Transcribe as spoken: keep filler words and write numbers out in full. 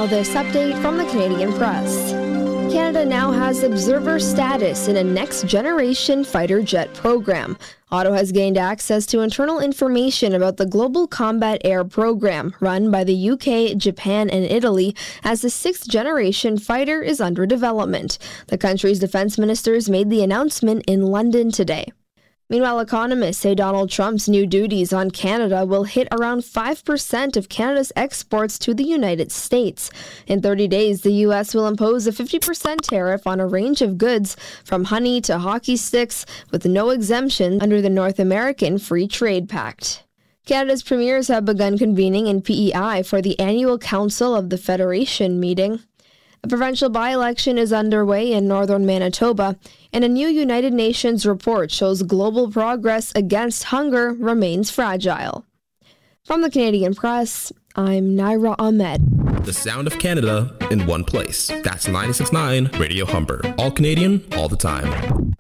Now this update from the Canadian Press. Canada now has observer status in a next-generation fighter jet program. Ottawa has gained access to internal information about the Global Combat Air Program, run by the U K, Japan, and Italy, as the sixth-generation fighter is under development. The country's defense ministers made the announcement in London today. Meanwhile, economists say Donald Trump's new duties on Canada will hit around five percent of Canada's exports to the United States. In thirty days, the U S will impose a fifty percent tariff on a range of goods, from honey to hockey sticks, with no exemption under the North American Free Trade Pact. Canada's premiers have begun convening in P E I for the annual Council of the Federation meeting. A provincial by-election is underway in northern Manitoba, and a new United Nations report shows global progress against hunger remains fragile. From the Canadian Press, I'm Naira Ahmed. The sound of Canada in one place. That's ninety-six point nine Radio Humber. All Canadian, all the time.